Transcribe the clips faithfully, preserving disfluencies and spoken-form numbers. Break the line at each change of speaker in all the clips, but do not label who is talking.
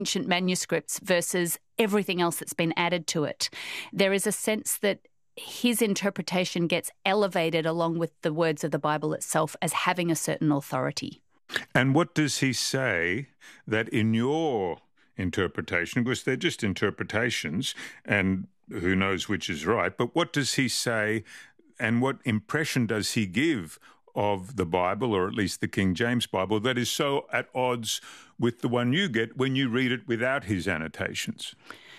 ancient manuscripts versus everything else that's been added to it. There is a sense that his interpretation gets elevated along with the words of the Bible itself as having a certain authority.
And what does he say that in your interpretation, because they're just interpretations and who knows which is right, but what does he say and what impression does he give of the Bible, or at least the King James Bible, that is so at odds with the one you get when you read it without his annotations?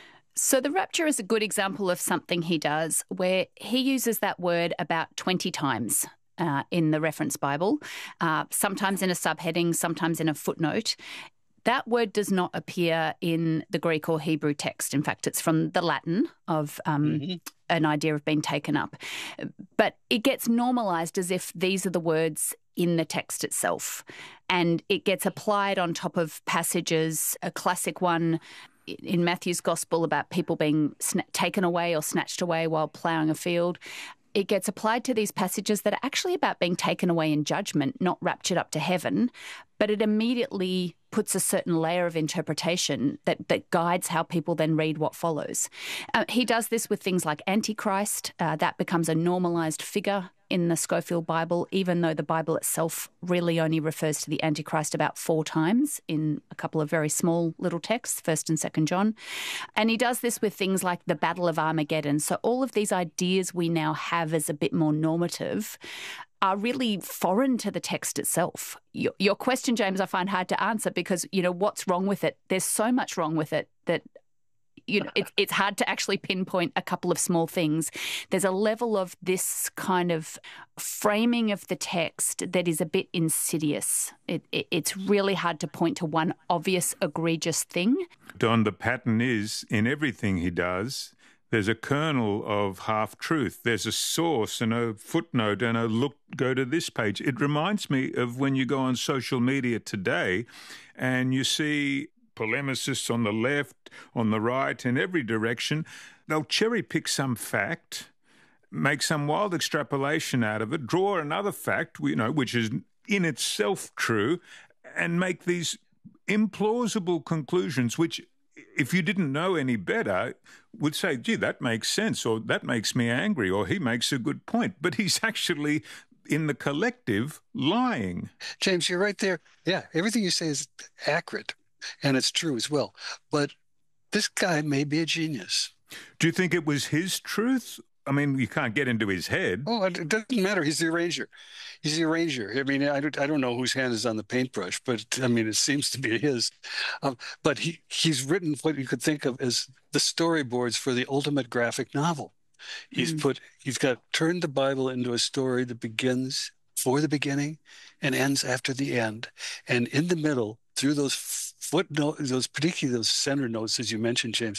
So the rapture is a good example of something he does where he uses that word about twenty times uh, in the reference Bible, uh, sometimes in a subheading, sometimes in a footnote. That word does not appear in the Greek or Hebrew text. In fact, it's from the Latin of um, mm-hmm. an idea of being taken up. But it gets normalized as if these are the words in the text itself. And it gets applied on top of passages, a classic one in Matthew's Gospel about people being sna- taken away or snatched away while ploughing a field. It gets applied to these passages that are actually about being taken away in judgment, not raptured up to heaven, but it immediately puts a certain layer of interpretation that, that guides how people then read what follows. Uh, he does this with things like Antichrist. Uh, that becomes a normalized figure in the Scofield Bible, even though the Bible itself really only refers to the Antichrist about four times in a couple of very small little texts, First and Second John. And he does this with things like the Battle of Armageddon. So all of these ideas we now have as a bit more normative are really foreign to the text itself. Your, your question, James, I find hard to answer because, you know, what's wrong with it? There's so much wrong with it that you know, it's it's hard to actually pinpoint a couple of small things. There's a level of this kind of framing of the text that is a bit insidious. It, it, it's really hard to point to one obvious, egregious thing.
Don, the pattern is in everything he does, there's a kernel of half-truth. There's a source and a footnote and a look, go to this page. It reminds me of when you go on social media today and you see polemicists on the left, on the right, in every direction. They'll cherry-pick some fact, make some wild extrapolation out of it, draw another fact, you know, which is in itself true, and make these implausible conclusions, which, if you didn't know any better, would say, gee, that makes sense, or that makes me angry, or he makes a good point. But he's actually, in the collective, lying.
James, you're right there. Yeah, everything you say is accurate. And it's true as well. But this guy may be a genius.
Do you think it was his truth? I mean, you can't get into his head.
Oh, it doesn't matter. He's the arranger. He's the arranger. I mean, I don't, I don't know whose hand is on the paintbrush, but I mean, it seems to be his. Um, but he, he's written what you could think of as the storyboards for the ultimate graphic novel. He's mm. put, he's got turned the Bible into a story that begins for the beginning and ends after the end. And in the middle, through those footnotes, those particularly those center notes, as you mentioned, James,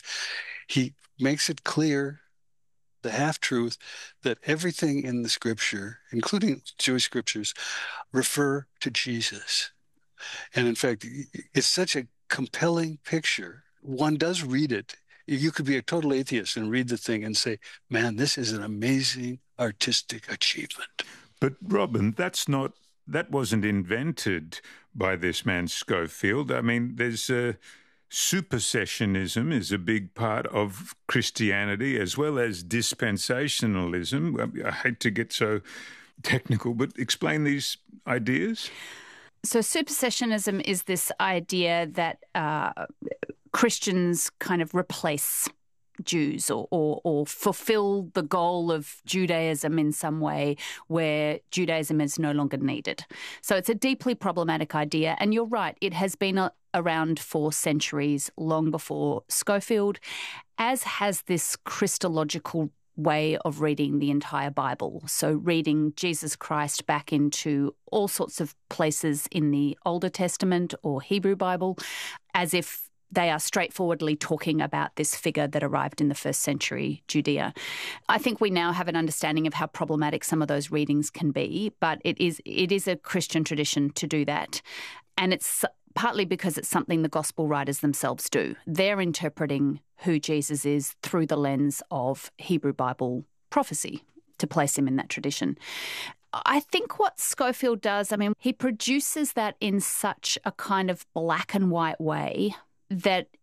he makes it clear, the half-truth, that everything in the scripture, including Jewish scriptures, refer to Jesus. And in fact, it's such a compelling picture. One does read it. You could be a total atheist and read the thing and say, man, this is an amazing artistic achievement.
But Robin, that's not, that wasn't invented by this man Scofield. I mean, there's uh, supersessionism is a big part of Christianity, as well as dispensationalism. I hate to get so technical, but explain these ideas.
So supersessionism is this idea that uh, Christians kind of replace Jews or, or, or fulfill the goal of Judaism in some way where Judaism is no longer needed. So it's a deeply problematic idea. And you're right, it has been a, around for centuries, long before Scofield, as has this Christological way of reading the entire Bible. So reading Jesus Christ back into all sorts of places in the Older Testament or Hebrew Bible as if they are straightforwardly talking about this figure that arrived in the first century Judea. I think we now have an understanding of how problematic some of those readings can be, but it is it is a Christian tradition to do that. And it's partly because it's something the gospel writers themselves do. They're interpreting who Jesus is through the lens of Hebrew Bible prophecy to place him in that tradition. I think what Scofield does, I mean, he produces that in such a kind of black and white way that